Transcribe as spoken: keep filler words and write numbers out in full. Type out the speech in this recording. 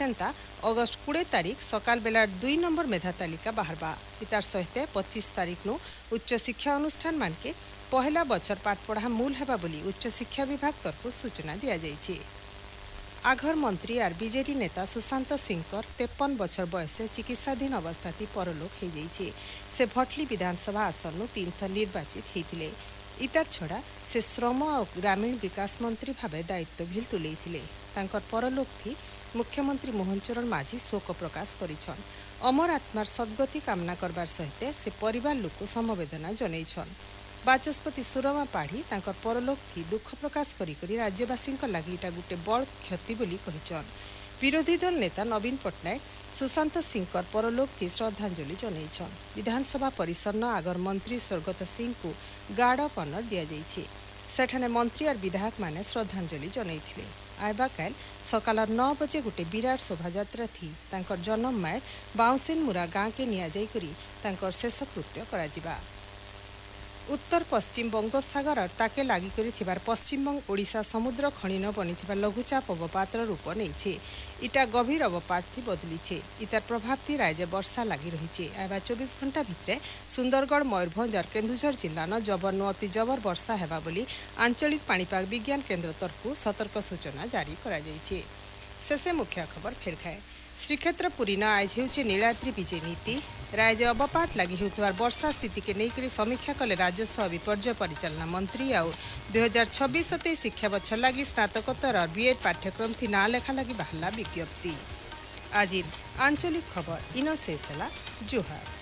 आसेंता August कोड़े तारीख सकाल बेला दुई नंबर मेधा तालिका बाहरबा। इतार सहित पच्चीस तारीख नु उच्च शिक्षा अनुष्ठान मानके पहला बछर पाठ पढ़ा मूल हेबा बोली उच्च शिक्षा विभाग तरफ सूचना दिया जाइछि। आघर मंत्री आर बीजेडी नेता सुशांत सिंहकर तेपन बछर बयस चिकित्साधीन अवस्था परलोक हो जाइछि। से भटली विधानसभा आसन नु तीन थर निर्वाचित होते। इतार छड़ा से श्रम और ग्रामीण विकास मंत्री भावे दायित्व भी तुले। तांकर परलोक थी मुख्यमंत्री मोहन चरण माझी शोक प्रकाश करिछन। अमर आत्मार सद्गति कामना करबार सहित से परिवार लोक समवेदना जनैछन। बाचस्पति सुरमा पाढ़ी तांकर परलोक थी दुख प्रकाश करी करी राज्यवासी लगी इटा गोटे बड़ क्षति बोली कहिछन। विरोधी दल नेता नवीन पट्टनायक सुशांत सिंहकर परलोक थी श्रद्धांजलि जनैछन। विधानसभा परिसर न आगर मंत्री स्वर्गत सिंह को गार्ड ऑफ ऑनर दिया जाइछि। सेठाने मंत्री और विधायक माने श्रद्धांजलि जनैथिले। आइबा काल सकाल नौ बजे गोटे विराट शोभायात्रा थी तांकर जन्म माय बाउंसिन मुरा गाँ के निया जाई करी तांकर शेषकृत्य कराजिबा। उत्तर पश्चिम बंगोपसागर और ताके लागी करी थिबार पश्चिमबंग ओडिशा समुद्र खणीन बनिथिबा लघुचाप अवपातर रूप नेइछे। इटा गभीर अवपात थी बदलीछे। इतार प्रभाव थी राज्य वर्षा लगी रही। आवा चौबीस घंटा भितरे सुंदरगढ़ मयूरभंज और केन्दुझर जिल्ला न जबर नु अति जबर वर्षा हेबा बोली आंचलिक पाणीपाग विज्ञान केन्द्र तरफ सतर्क सूचना जारी करा जाइछे। शेषे मुख्य खबर फेर खाए। श्रीक्षेत्र पुरी न आज होउछे नीलाद्री विजय नीति। राज्य अवपात लगी होउथवार वर्षा स्थिति के नेइकरी समीक्षा कले राजस्व विपर्यय परिचालना मंत्री और दुई हजार छब्बीस सतैश शिक्षा बछर लगी स्नातकोत्तर और बीएड पाठ्यक्रम थी ना लेखा लगी बाहला विज्ञप्ति। आज आंचलिक खबर इन शेष है। जुहार।